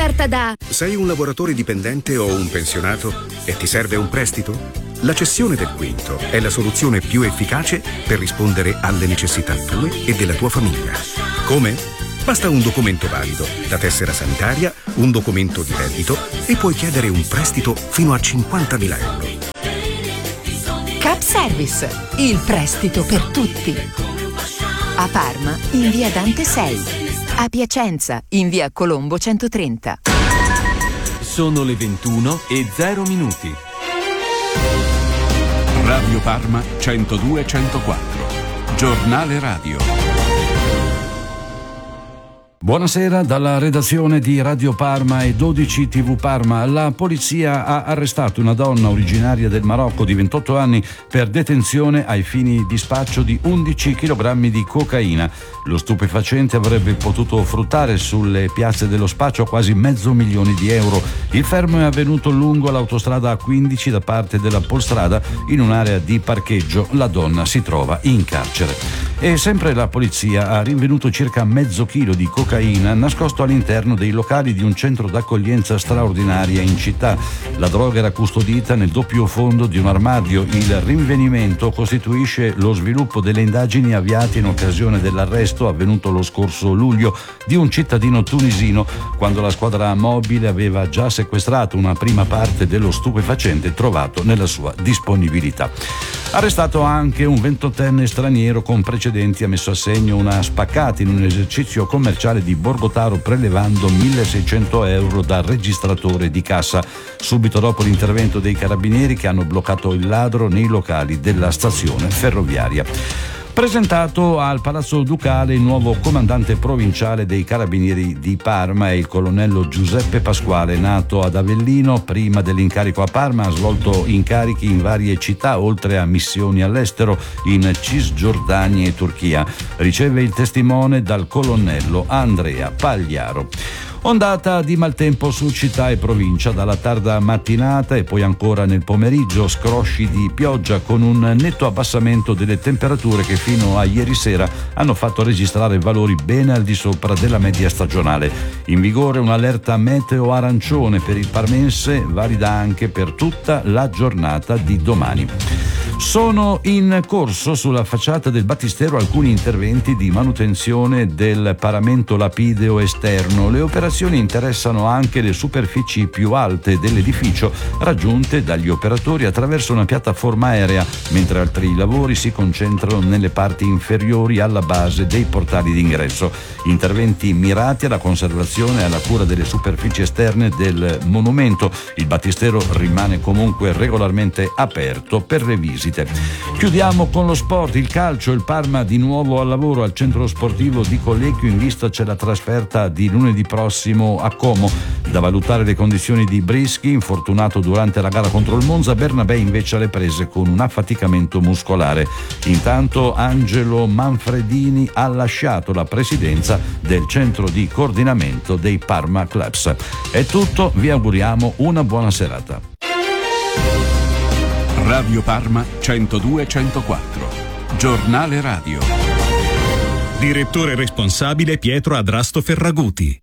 offerta da... Sei un lavoratore dipendente o un pensionato e ti serve un prestito? La cessione del quinto è la soluzione più efficace per rispondere alle necessità tue e della tua famiglia. Come? Basta un documento valido, la tessera sanitaria, un documento di reddito e puoi chiedere un prestito fino a 50.000 euro. Cap Service, il prestito per tutti. A Parma, in via Dante 6. A Piacenza, in via Colombo 130. Sono le 21:0. Radio Parma 102-104. Giornale radio. Buonasera dalla redazione di Radio Parma e 12 TV Parma. La polizia ha arrestato una donna originaria del Marocco di 28 anni per detenzione ai fini di spaccio di 11 kg di cocaina. Lo stupefacente avrebbe potuto fruttare sulle piazze dello spaccio quasi €500.000. Il fermo è avvenuto lungo l'autostrada A15 da parte della Polstrada in un'area di parcheggio. La donna si trova in carcere. E sempre la polizia ha rinvenuto circa mezzo chilo di cocaina nascosto all'interno dei locali di un centro d'accoglienza straordinaria in città. La droga era custodita nel doppio fondo di un armadio. Il rinvenimento costituisce lo sviluppo delle indagini avviate in occasione dell'arresto avvenuto lo scorso luglio di un cittadino tunisino, quando la squadra mobile aveva già sequestrato una prima parte dello stupefacente trovato nella sua disponibilità. Arrestato anche un 28enne straniero con precedenti, ha messo a segno una spaccata in un esercizio commerciale di Borgotaro prelevando €1.600 dal registratore di cassa, subito dopo l'intervento dei carabinieri che hanno bloccato il ladro nei locali della stazione ferroviaria. Presentato al Palazzo Ducale il nuovo comandante provinciale dei Carabinieri di Parma, è il colonnello Giuseppe Pasquale, nato ad Avellino. Prima dell'incarico a Parma ha svolto incarichi in varie città, oltre a missioni all'estero in Cisgiordania e Turchia. Riceve il testimone dal colonnello Andrea Pagliaro. Ondata di maltempo su città e provincia dalla tarda mattinata e poi ancora nel pomeriggio, scrosci di pioggia con un netto abbassamento delle temperature che fino a ieri sera hanno fatto registrare valori ben al di sopra della media stagionale. In vigore un'allerta meteo arancione per il parmense, valida anche per tutta la giornata di domani. Sono in corso sulla facciata del battistero alcuni interventi di manutenzione del paramento lapideo esterno. Le operazioni interessano anche le superfici più alte dell'edificio raggiunte dagli operatori attraverso una piattaforma aerea, mentre altri lavori si concentrano nelle parti inferiori alla base dei portali d'ingresso. Interventi mirati alla conservazione e alla cura delle superfici esterne del monumento. Il battistero rimane comunque regolarmente aperto per le visite. Chiudiamo con lo sport, il calcio. Il Parma di nuovo al lavoro al centro sportivo di Collecchio, in vista c'è la trasferta di lunedì prossimo a Como. Da valutare le condizioni di Brischi, infortunato durante la gara contro il Monza. Bernabé invece alle prese con un affaticamento muscolare. Intanto Angelo Manfredini ha lasciato la presidenza del centro di coordinamento dei Parma Clubs. È tutto, vi auguriamo una buona serata. Radio Parma 102-104. Giornale radio. Direttore responsabile Pietro Adrasto Ferraguti.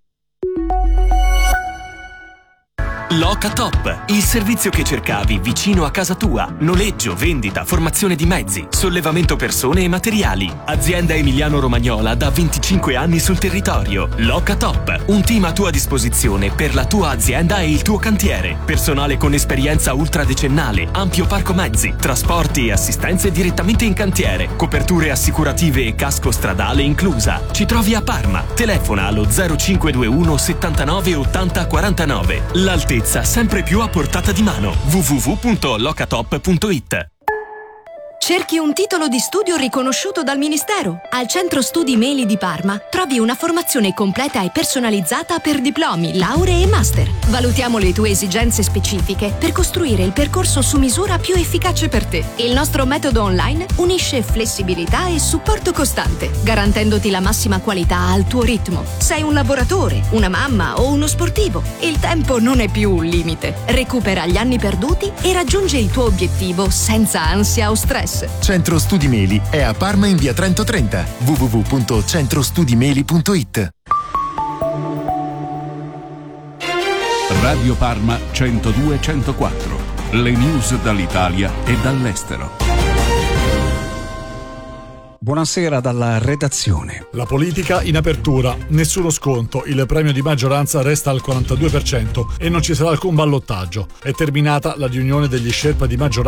Locatop, il servizio che cercavi vicino a casa tua. Noleggio, vendita, formazione di mezzi, sollevamento persone e materiali. Azienda emiliano-romagnola da 25 anni sul territorio. Locatop, un team a tua disposizione per la tua azienda e il tuo cantiere. Personale con esperienza ultradecennale, ampio parco mezzi, trasporti e assistenze direttamente in cantiere, coperture assicurative e casco stradale inclusa. Ci trovi a Parma. Telefona allo 0521 79 80 49. L'altezza sempre più a portata di mano. www.locatop.it. Cerchi un titolo di studio riconosciuto dal Ministero? Al Centro Studi Meli di Parma trovi una formazione completa e personalizzata per diplomi, lauree e master. Valutiamo le tue esigenze specifiche per costruire il percorso su misura più efficace per te. Il nostro metodo online unisce flessibilità e supporto costante, garantendoti la massima qualità al tuo ritmo. Sei un lavoratore, una mamma o uno sportivo? Il tempo non è più un limite. Recupera gli anni perduti e raggiungi il tuo obiettivo senza ansia o stress. Centro Studi Meli è a Parma in via Trento 30. www.centrostudimeli.it. Radio Parma 102-104. Le news dall'Italia e dall'estero. Buonasera dalla redazione. La politica in apertura, nessuno sconto, il premio di maggioranza resta al 42% e non ci sarà alcun ballottaggio. È terminata la riunione degli sherpa di maggioranza